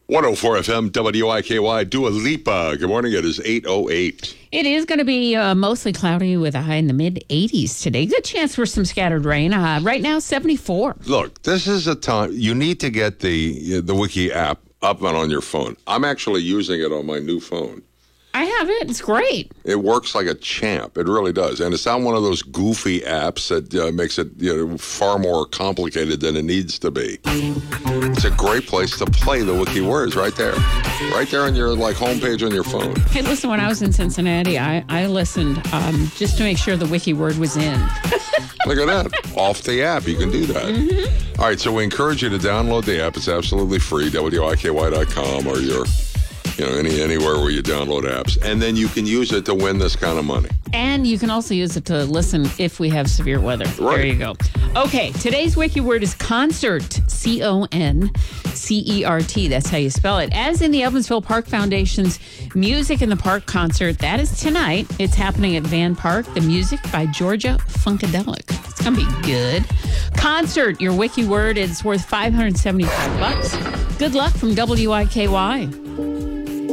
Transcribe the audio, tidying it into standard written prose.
104 FM WIKY, Dua Lipa. Good morning. It is 8:08. It is going to be mostly cloudy with a high in the mid-80s today. Good chance for some scattered rain. Right now, 74. Look, this is a time you need to get the Wiki app up and on your phone. I'm actually using it on my new phone. I have it. It's great. It works like a champ. It really does. And it's not one of those goofy apps that makes it far more complicated than it needs to be. It's a great place to play the Wiki words right there. Right there on your homepage on your phone. Hey, listen, when I was in Cincinnati, I listened just to make sure the Wiki word was in. Look at that. Off the app. You can do that. Mm-hmm. All right, so we encourage you to download the app. It's absolutely free, WIKY.com or your... anywhere where you download apps. And then you can use it to win this kind of money. And you can also use it to listen if we have severe weather. Right. There you go. Okay, today's Wiki word is concert. CONCERT. That's how you spell it. As in the Evansville Park Foundation's Music in the Park concert, that is tonight. It's happening at Van Park. The music by Georgia Funkadelic. It's going to be good. Concert, your Wiki word is worth $575. Good luck from WIKY.